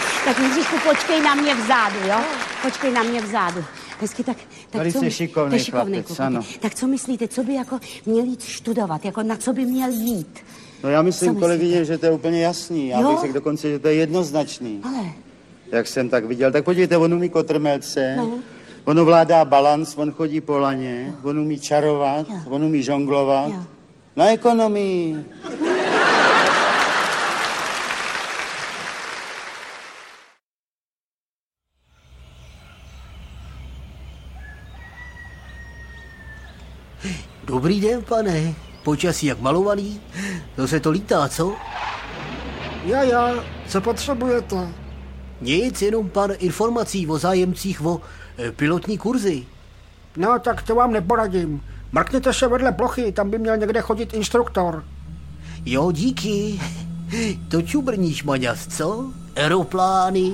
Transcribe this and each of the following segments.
Tak Jindřišku, počkej na mě vzadu, jo? Počkej na mě vzadu. Hezky, tak tady co... jsi šikovnej chlapec, ano. Tak co myslíte, co by jako měl jít studovat, jako na co by měl jít? No já myslím, kolegyně, že to je úplně jasný. Já bych řekl dokonce, že to je jednoznačný. Ale... Jak jsem tak viděl. Tak podívejte, on umí kotrmelce, on ovládá balans, on chodí po laně, on umí čarovat, on umí žonglovat. Na ekonomii. Dobrý den, pane. Počasí jak malovaný. Zase to lítá, co? Já. Co potřebujete? Nic, jenom pár informací o zájemcích o pilotní kurzy. No, tak to vám neporadím. Mrkněte se vedle plochy, tam by měl někde chodit instruktor. Jo, díky. To čubrníš, Maďas, co? Aeroplány.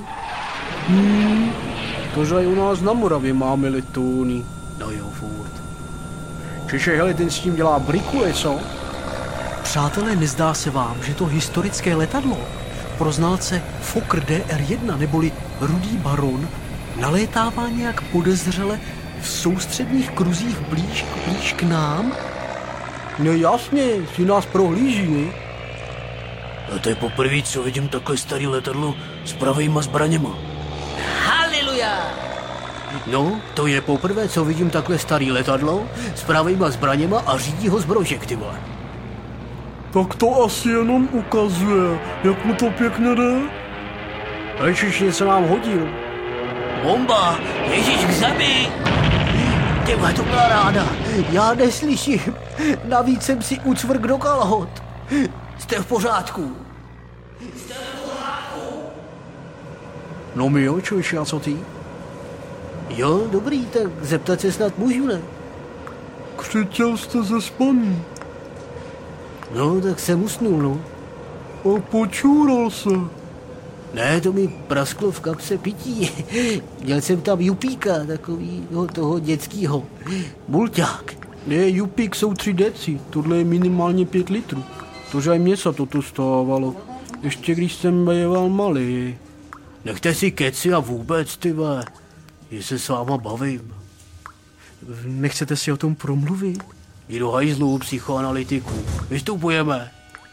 Tože i u nás na Moravě máme letouny. No jo, furt. Čiže, hele, ten s tím dělá brikule, co? Přátelé, nezdá se vám, že to historické letadlo pro znalce Fokker DR-1 neboli Rudý baron nalétává nějak podezřele v soustředních kruzích blíž k nám? No jasně, si nás prohlíží, ne? No to je poprvé, co vidím takové staré letadlo s pravejma zbraněma. Haleluja! No, to je poprvé, co vidím takové staré letadlo s pravejma zbraněma a řídí ho zbrožek, ty vole. Tak to asi jenom ukazuje, jak mu to pěkně jde. Ježiš, se nám hodil. Bomba! Ježíš k zemi! Ty vole, to byla ráda. Já neslyším. Navíc jsem si ucvrk do kalhot. Jste v pořádku? No my jo, člověče, a co ty? Jo, dobrý, tak zeptat se snad můžu, ne? Křičel jste ze spaní. No, tak jsem usnul, no. A počůral se. Ne, to mi prasklo v kapse pití. Měl jsem tam jupíka, takovýho toho dětskýho. Mulťák. Ne, jupík jsou 3 deci, tohle je minimálně 5 litrů. Tože aj mně se toto stávalo. Ještě když jsem býval malý. Nechte si keci a vůbec, ty vole. že se s váma bavím. Nechcete si o tom promluvit? Jdi do hajzlu, psychoanalytiku. Vystupujeme.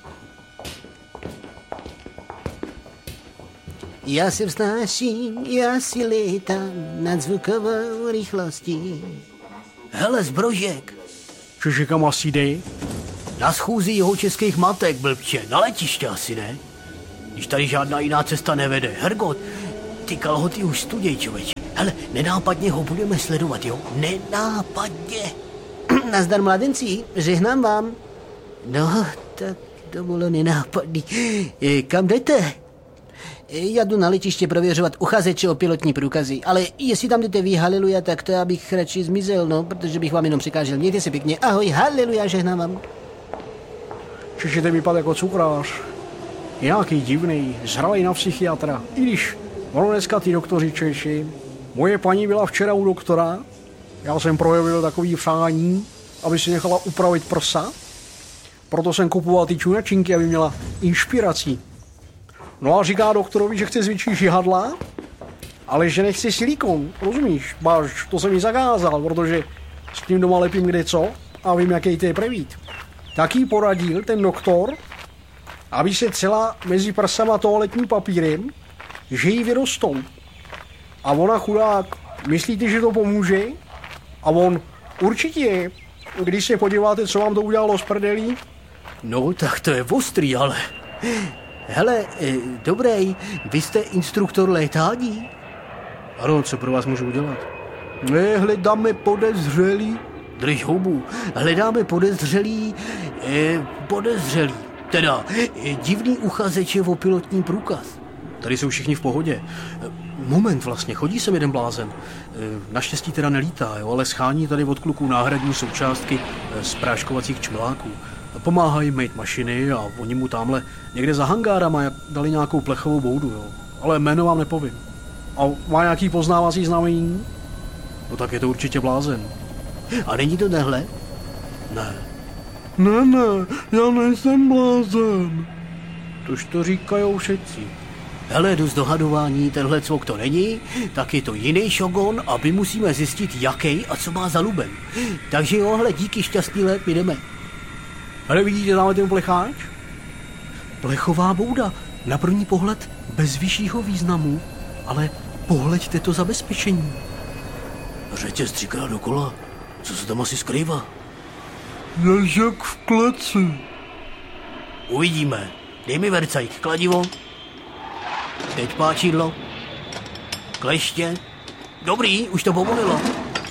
Já se vznáším, já si létám nad zvukovou rychlostí. Hele, zbrožek. Cože, kam asi jde? Na schůzi jeho českých matek, blbče. Na letiště asi, ne? Když tady žádná jiná cesta nevede. Hergot, ty kalhoty už studěj, člověče. Hele, nenápadně ho budeme sledovat, jo? Nenápadně. Nazdar, mladenci, žehnám vám. No, tak to bylo nenápadný. Kam jdete? Já jdu na letiště prověřovat uchazeče o pilotní průkazy, ale jestli tam jdete vy, haleluja, tak to já bych radši zmizel, no, protože bych vám jenom překážel. Mějte se pěkně, ahoj, haleluja, žehnám vám. Čiže ten vypadá jako cukrář. Nějaký divný, zralej na psychiatra. I když ono dneska ty doktoři Češi, moje paní byla včera u doktora, já jsem projevil takový přání, aby si nechala upravit prsa, proto jsem kupoval ty čunačinky, aby měla inspiraci. No a říká doktorovi, že chce zvětšit žihadla, ale že nechce silikon, rozumíš? Báš, to jsem mi zakázal, protože s tím doma lepím kde co a vím, jaký to je prevít. Taky poradil ten doktor, aby se celá mezi prsama toaletním papírem, že jí vyrostou. A ona chudák, myslíte, že to pomůže? A on, určitě, když se podíváte, co vám to udělalo z prdelí? No, tak to je ostrý, ale... Hele, dobrý, vy jste instruktor létání? Ano, co pro vás můžu udělat? Ne, hledáme podezřelý. Drž hubu, hledáme podezřelý, teda divný uchazeče o pilotní průkaz. Tady jsou všichni v pohodě. Moment vlastně, chodí sem jeden blázen. Naštěstí teda nelítá, jo, ale schání tady od kluků náhradní součástky z práškovacích čmeláků. Pomáhají mít mašiny a oni mu tamhle někde za hangárama dali nějakou plechovou boudu, jo. Ale jméno vám nepovím. A má nějaký poznávací znamení? No tak je to určitě blázen. A není to tehle? Ne. Ne, já nejsem blázen. Tož to říkajou všetci. Hele, jdu z dohadování, tenhle cvok to není, tak je to jiný šogon a my musíme zjistit, jaký a co má za lubem. Takže jo, hele, díky, šťastný let, my jdeme. Hele, vidíte tam ten plecháč? Plechová bouda, na první pohled bez vyššího významu, ale pohleďte to zabezpečení. Řetěz 3krát dokola, co se tam asi skrývá? Ježek v kleci. Uvidíme. Dej mi vercajk, kladivo. Teď páčidlo. Kleště. Dobrý, už to povolilo.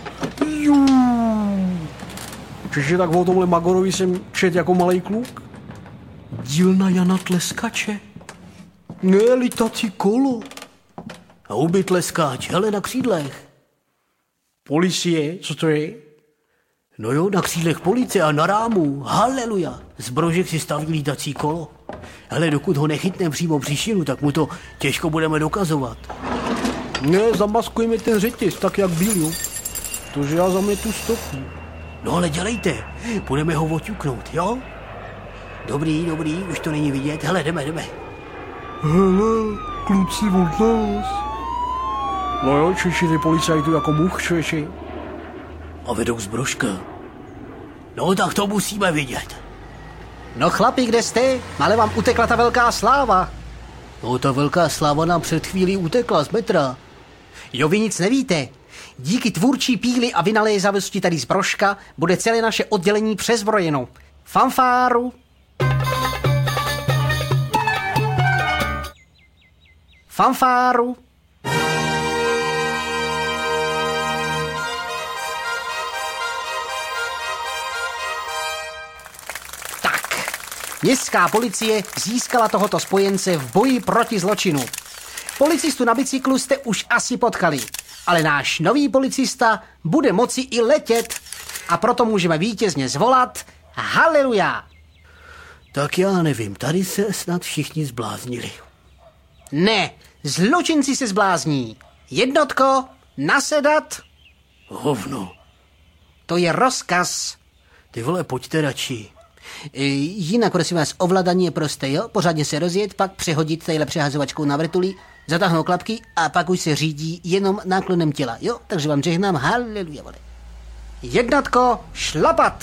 Čiže tak o tomhle Magorovi jsem čet jako malej kluk? Dílna Jana Tleskače. Ne, litací kolo. Houby tleskáč, hele, na křídlech. Policie, co to je? No jo, na křídlech policie a na rámu. Haleluja. Z brožek si staví lítací kolo. Hele, dokud ho nechytneme přímo při šínu, tak mu to těžko budeme dokazovat. Ne, zamaskujeme ten řetěz, tak jak byl, jo. Tože já zametu stopu. No ale dělejte, budeme ho oťuknout, jo? Dobrý, už to není vidět. Hele, jdeme. Hele, kluci od nás. No jo, čiši ty policajtu jako much, češi. A vedou z brožka. No tak to musíme vidět. No chlapi, kde jste? Ale vám utekla ta velká sláva. No ta velká sláva nám před chvílí utekla z metra. Jo, vy nic nevíte. Díky tvůrčí píli a vynalézavosti tady z Brožka bude celé naše oddělení přezbrojeno. Fanfáru. Fanfáru. Městská policie získala tohoto spojence v boji proti zločinu. Policistu na bicyklu jste už asi potkali, ale náš nový policista bude moci i letět a proto můžeme vítězně zvolat haleluja. Tak já nevím, tady se snad všichni zbláznili. Ne, zločinci se zblázní. Jednotko, nasedat. Hovno. To je rozkaz. Ty vole, pojďte radši. Jinak, prosím vás, ovládání je prosté, jo? Pořádně se rozjet, pak přehodit tadyhle přehazovačkou na vrtuli, zatáhnout klapky a pak už se řídí jenom náklonem těla, jo? Takže vám žehnám, haleluja, vole. Jednotko, šlapat!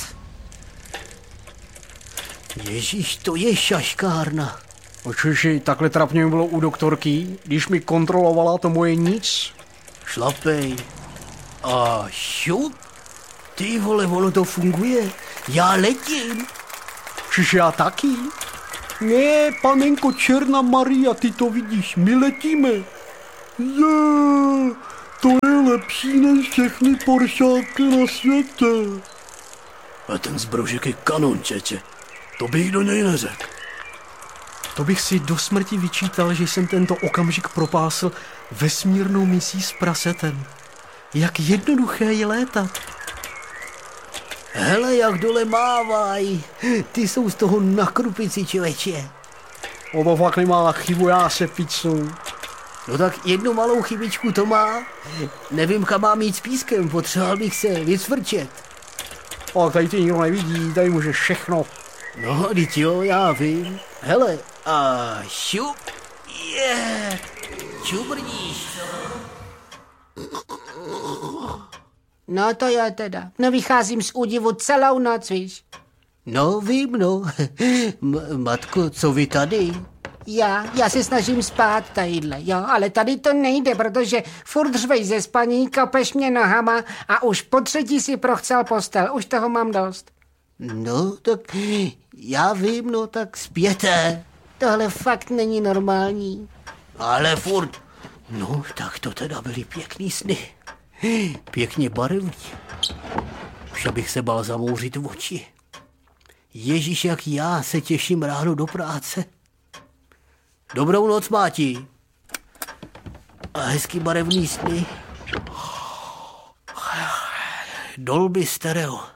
Ježíš, to je šaškárna. Čiži, takhle trapně mi bylo u doktorky, když mi kontrolovala to moje nic. Šlapej. A šup. Ty vole, ono to funguje. Já letím. Čiže já taky? Ne, panenko Černá Maria, ty to vidíš, my letíme. To je lepší než všechny poršáky na světě. A ten zbrožek je kanon, čeče. To bych do něj neřekl. To bych si do smrti vyčítal, že jsem tento okamžik propásl vesmírnou misí s prasetem. Jak jednoduché je létat. Hele, jak dole mávaj. Ty jsou z toho na krupici, člověče. O to fakt nemá chybu, já se picnu. No tak jednu malou chybičku to má. Nevím, kam mám jít s pískem, potřeboval bych se vycvrčet. Ale tady ty nikdo nevidí, tady může všechno. No, teď jo, já vím. Hele, a šup. Čubrníš, co? No to já teda. No vycházím z údivu celou noc, víš. No vím, no. Matko, co vy tady? Já se snažím spát tadyhle, jo, ale tady to nejde, protože furt řvej ze spaní, kopeš mě nohama a už po třetí si prochcel postel, už toho mám dost. No, tak já vím, no, tak spěte. Tohle fakt není normální. Ale furt. No, tak to teda byly pěkný sny. Pěkně barevný. Už abych se bál zamouřit v oči. Ježíš, jak já se těším ráno do práce. Dobrou noc, Máti. A hezký barevný sny. Dolby stereo.